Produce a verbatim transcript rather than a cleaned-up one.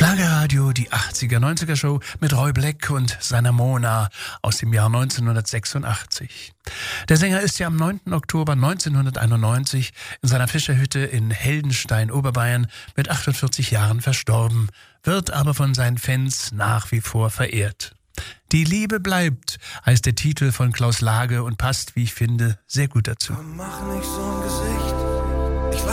Schlagerradio, die achtziger neunziger Show mit Roy Black und seiner Mona aus dem Jahr neunzehnhundertsechsundachtzig. Der Sänger ist ja am neunten Oktober neunzehnhunderteinundneunzig in seiner Fischerhütte in Heldenstein, Oberbayern mit achtundvierzig Jahren verstorben, wird aber von seinen Fans nach wie vor verehrt. Die Liebe bleibt, heißt der Titel von Klaus Lage und passt, wie ich finde, sehr gut dazu. Mach nicht so ein Gesicht,